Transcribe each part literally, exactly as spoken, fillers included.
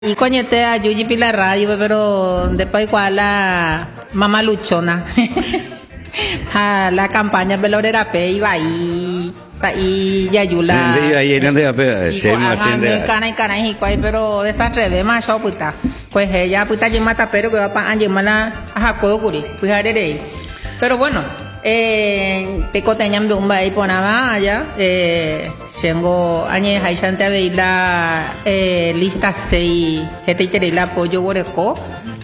Y coñete a Yuyi Pila Radio, pero después igual la mamá luchona. A la campaña Belorera Pe iba ahí, y Yayula. Iba ahí en de Pe, se me haciendo cana y cana y cuál, pero desastre ve más yo puta. Pues ella puta yemata pero que va para yemala a Jacoguri, pues haré. Pero bueno, eh te coteñan de un baile ponaba allá, eh tengo añe haishante veila eh lista seis, gente tere la apoyo boreco,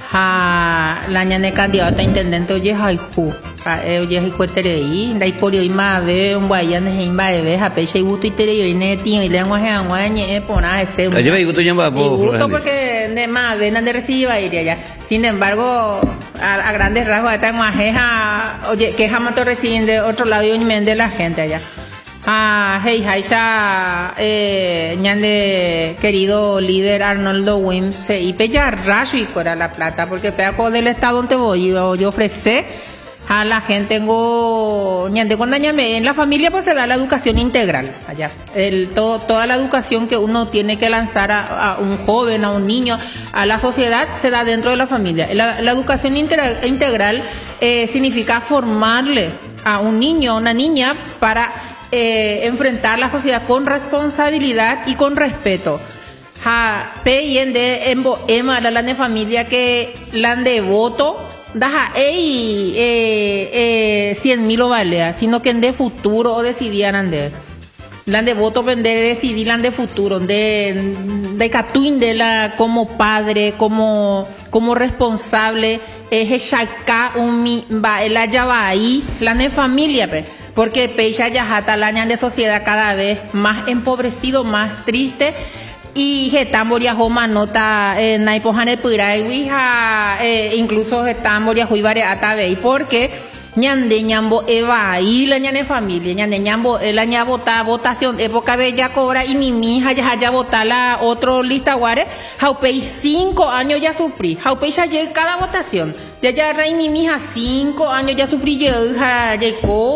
ha la ñane candidato a intendente oye haiku. Oye haiku tere y dai polio y más ve un guayan en baile, ha peche y gusto y tere y neti y lengua he anguañe pona ese. Oye me gusto llama po. Gusto porque de más ven de reciba iría allá. Sin embargo, a, a grandes rasgos esta guajeja, oye, que jamás te reciben de otro lado y un de la gente allá. Ah, hey, Haisha, eh, ñande querido líder Arnoldo Wims, y pella rayo y cora la plata, porque pedaco del estado donde voy, yo, yo ofrecí a la gente, tengo, ñande cuando ñame, en la familia pues se da la educación integral, allá, el, todo, toda la educación que uno tiene que lanzar a, a un joven, a un niño, a la sociedad, se da dentro de la familia. La, la educación integral, integral eh, significa formarle a un niño, a una niña, para Eh, enfrentar la sociedad con responsabilidad y con respeto. Ha pe yende embo ema la lane familia que lande voto daja ei eh eh cien mil o valea, sino que en de futuro o decidían ande lande voto vende decidir lande futuro de de catuin de la como padre, como como responsable es shaka un mi va el allá va ahí lane familia pe. Porque Pecha Yajata la de sociedad cada vez más empobrecido, más triste. Y Getambo Yahoma nota en Naipojane Puraiwi, incluso Getambo Yahuibare Atabey, porque ñande ñambo eva y la ñane familia, ñande ñambo el aña vota votación, época bella cobra y mi mija ya ya vota la otro lista guare, jaupei cinco años ya sufrí, jaupei ya llega cada votación, ya ya rey mi mija cinco años ya sufrí ya ya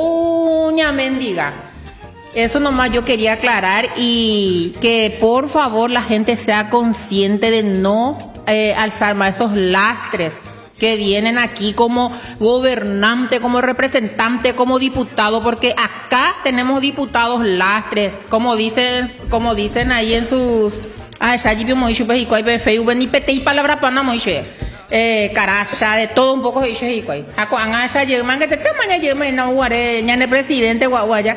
coña mendiga. Eso nomás yo quería aclarar y que por favor la gente sea consciente de no eh, alzar más esos lastres que vienen aquí como gobernante, como representante, como diputado, porque acá tenemos diputados lastres, como dicen, como dicen ahí en sus ah, Shayibi Moishu Pejikoy Facebook, ni pete y palabra pana Moishe. Eh, caracha, de todo un poco Moishu Pejikoy. Ako angasha yeman que te tamaña yeman no guare, ñane presidente guaguaya.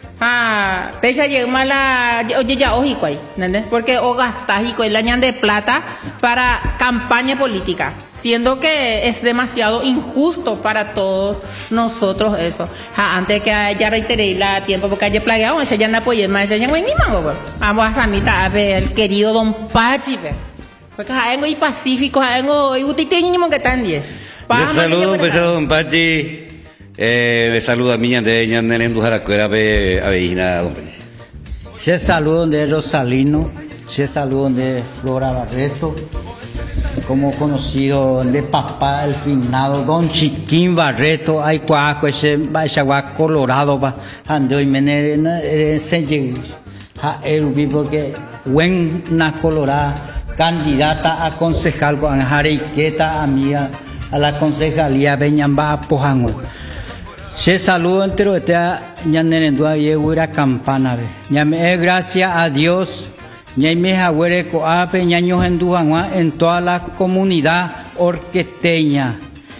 Ah, pecha yema la oye ya ojikoy, ¿entendés? Porque o gastas y la ñan de plata para campaña política. Siendo que es demasiado injusto para todos nosotros eso. Ja, antes que ya reiteré la tiempo porque haya plagiado, ella ya no apoyé más, ella ya no hay ni mango. Vamos a samita a ver el querido Don Pachi, porque ja vengo y pacífico, ja vengo y usted tiene ni que tan bien. Un saludo, pesado Don Pachi. Eh, me saluda a mi ñande ñande en Dujaracuera be aveina Don Pachi. Se saludo de Rosalino, se saludo de Flora Barreto. Como conocido de papá el finado Don Chiquín Barreto, hay cuaco ese va colorado va ando y mene se ha el vivo que buena colorada candidata a concejal con Jariqueta amiga a la concejalía Beñamba Pojango. Se saludo entero este ñanenendua y huira campana ve. Ñame gracias a Dios. Ñaime Jaguere Coape, ñaños en Dujanua, en toda la comunidad orquesteña.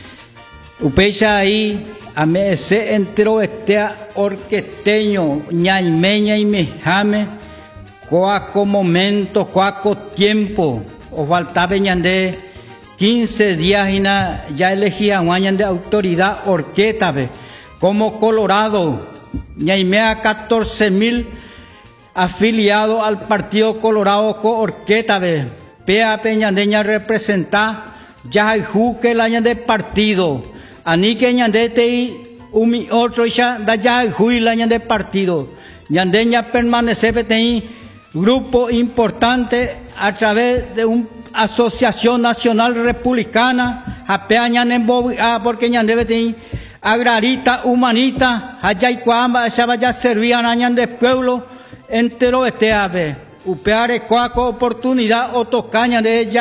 Upecha ahí, a me ese entero este orquesteño, ñaimeña y mejame, coaco momento, coaco tiempo, o faltaba ñande quince días y na, ya elegía un de autoridad orquesta, como Colorado, ñaimea catorce mil afiliado al Partido Colorado co Orqueta de Pea Peñandeña representa ya juque la de partido ani que ñandete umi otro ya da ya hui la de partido ñandeña permanece petei grupo importante a través de una asociación nacional republicana a Pea ñanen porque ñandebe tei agrarita humanita allá y cuamba ya vaya servían añan de pueblo entero este ave upeare cuaco oportunidad o tocaña de ella.